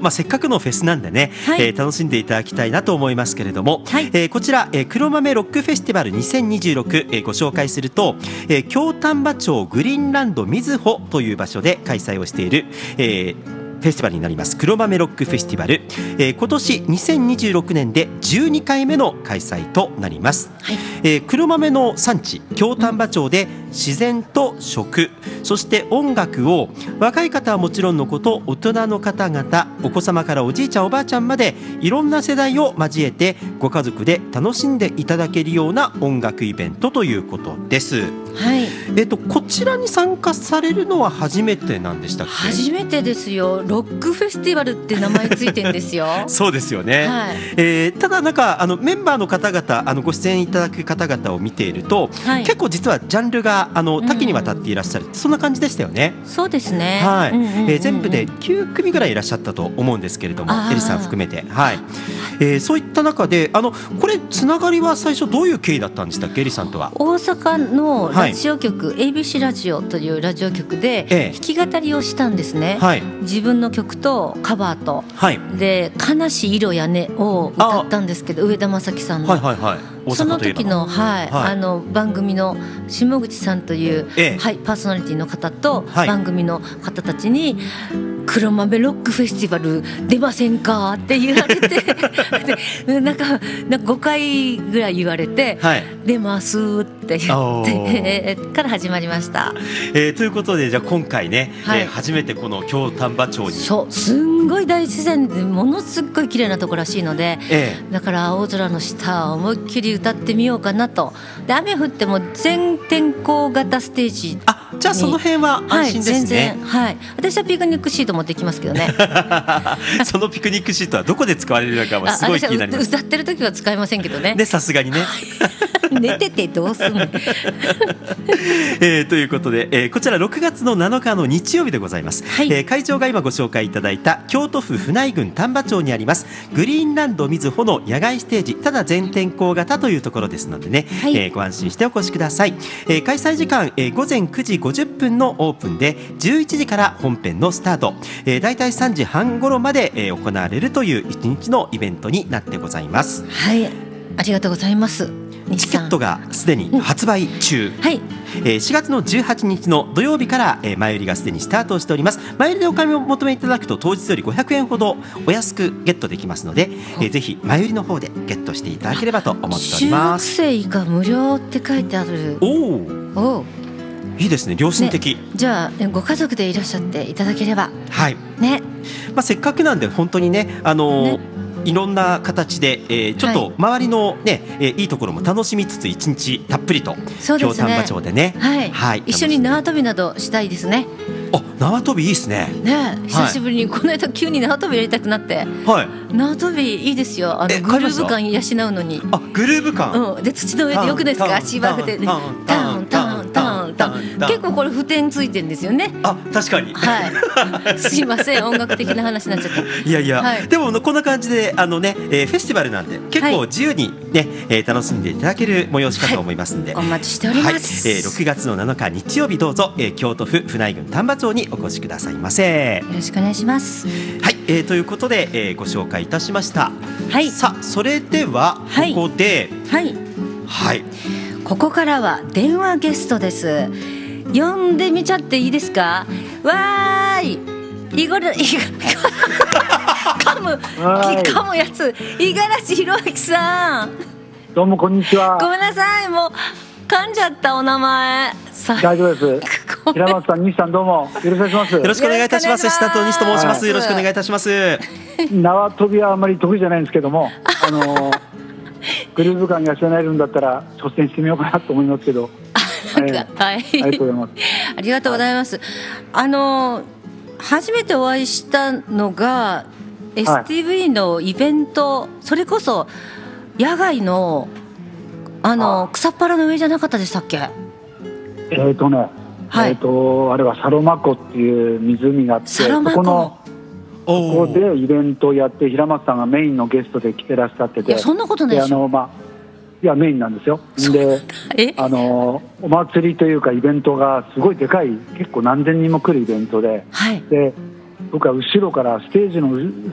せっかくのフェスなんでね、楽しんでいただきたいなと思いますけれども、こちら、黒豆ロックフェスティバル2026、ご紹介すると、京丹波町グリーンランドみずほという場所で開催をしている、フェスティバルになります黒豆ロックフェスティバル、今年2026年で12回目の開催となります、黒豆の産地京丹波町で自然と食、そして音楽を若い方はもちろんのこと大人の方々、お子様からおじいちゃんおばあちゃんまでいろんな世代を交えてご家族で楽しんでいただけるような音楽イベントということです。こちらに参加されるのは初めてなんでしたっけ？ 初めてですよ。ロックフェスティバルって名前ついてるんですよそうですよね、ただなんかメンバーの方々ご出演いただく方々を見ていると、結構実はジャンルが多岐にわたっていらっしゃる、そんな感じでしたよね。 そうですね、 全部で9組ぐらいいらっしゃったと思うんですけれども、エリさん含めて、そういった中でこれつながりは最初どういう経緯だったんでしたっけ？エリさんとは大阪のラジオ局、ABC ラジオというラジオ局で弾き語りをしたんですね、自分の曲とカバーと、で悲しい色やねを歌ったんですけど、上田正樹さんの、その時の、番組の下口さんという、パーソナリティの方と、番組の方たちに黒豆ロックフェスティバル出ませんかって言われてでなんか5回ぐらい言われて、出ますって言ってから始まりました、 ということでじゃあ今回ね、初めてこの京丹波町に、 すんごい大自然でものすっごい綺麗なところらしいので、だから青空の下思いっきり歌ってみようかなと。で雨降っても全天候型ステージ、 じゃあその辺は安心ですね、 全然、私はピクニックシート持ってきますけどねそのピクニックシートはどこで使われるのかはすごい気になります。 歌ってる時は使いませんけどね。 さすがにね寝ててどうすんのということで、こちら6月の7日の日曜日でございます、会場が今ご紹介いただいた京都府府内郡丹波町にありますグリーンランドみずほの野外ステージ、ただ全天候型というところですのでね、ご安心してお越しください。開催時間、午前9時50分のオープンで11時から本編のスタート、だいたい3時半頃まで、行われるという1日のイベントになってございます。 ありがとうございます。 チケットがすでに発売中、4月の18日の土曜日から前売りがすでにスタートしております。前売りでお買い求めいただくと当日より500円ほどお安くゲットできますので、ぜひ前売りの方でゲットしていただければと思っております。 中学生以下無料って書いてある。 いいですね、良心的、 じゃあご家族でいらっしゃっていただければ、 せっかくなんで本当にね、いろんな形で、ちょっと周りの、いいところも楽しみつつ1日たっぷりと京丹波町でね、 一緒に縄跳びなどしたいですね。 縄跳びいいですね。 久しぶりに、この間急に縄跳びやりたくなって、縄跳びいいですよ。グルーヴ感養うのに。 グルーヴ感、 で土の上でよくないですか？足場でタンタンタンタン、結構これ譜点ついてるんですよね。 確かに、 すいません、音楽的な話になっちゃった。 いやいや、でもこんな感じでフェスティバルなんで結構自由にね、楽しんでいただける催しかと思いますんで、 お待ちしております。 6月の7日日曜日どうぞ、京都府府内郡丹波町にお越しくださいませ。 よろしくお願いします。 ということで、ご紹介いたしました。さあそれではここで、 ここからは電話ゲストです。呼んでみちゃっていいですか？わーい、噛むやつ、五十嵐弘明さん。 どうもこんにちは。 ごめんなさい、もう噛んじゃったお名前。 大丈夫です。平松さん、西さん、どうもよろしくお願いします。 よろしくお願いいたします。下と西と申します。よろしくお願いいたします。 縄跳びはあんまり得意じゃないんですけども、グルーヴ感養えるんだったら挑戦してみようかなと思いますけど、ありがとうございます。 ありがとうございます。初めてお会いしたのが STV のイベント、それこそ野外の草っぱらの上じゃなかったでしたっけ？ あれはサロマ湖っていう湖があって、そこでイベントをやって、平松さんがメインのゲストで来てらっしゃってて、 そんなことないでしょ。 いやメインなんですよ。でお祭りというかイベントがすごいでかい、結構何千人も来るイベントで、で僕は後ろからステージの